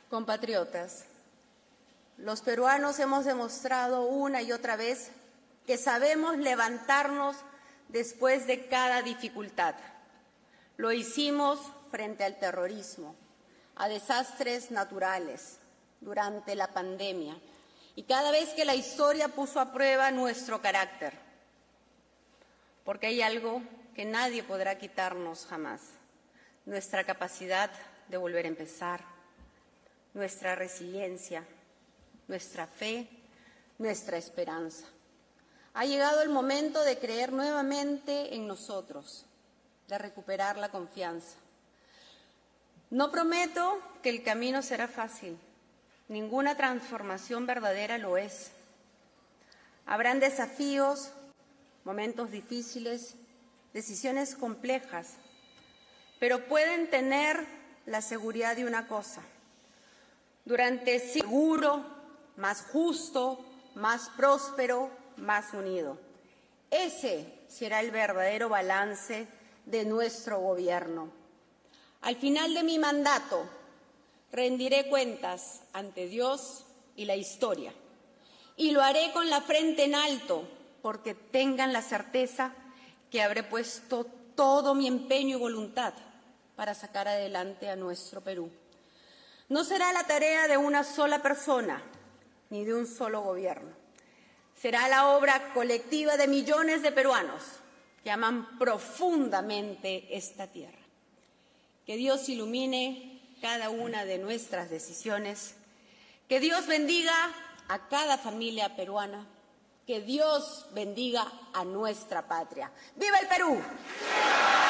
Compatriotas, los peruanos hemos demostrado una y otra vez que sabemos levantarnos después de cada dificultad. Lo hicimos frente al terrorismo, a desastres naturales, durante la pandemia y cada vez que la historia puso a prueba nuestro carácter. Porque hay algo que nadie podrá quitarnos jamás: nuestra capacidad de volver a empezar, nuestra resiliencia, nuestra fe, nuestra esperanza. Ha llegado el momento de creer nuevamente en nosotros, de recuperar la confianza. No prometo que el camino será fácil. Ninguna transformación verdadera lo es. Habrán desafíos, momentos difíciles, decisiones complejas, pero pueden tener la seguridad de una cosa: durante seguro, más justo, más próspero, más unido. Ese será el verdadero balance de nuestro gobierno. Al final de mi mandato, rendiré cuentas ante Dios y la historia, y lo haré con la frente en alto, porque tengan la certeza que habré puesto todo mi empeño y voluntad para sacar adelante a nuestro Perú. No será la tarea de una sola persona ni de un solo gobierno. Será la obra colectiva de millones de peruanos que aman profundamente esta tierra. Que Dios ilumine cada una de nuestras decisiones. Que Dios bendiga a cada familia peruana. Que Dios bendiga a nuestra patria. ¡Viva el Perú!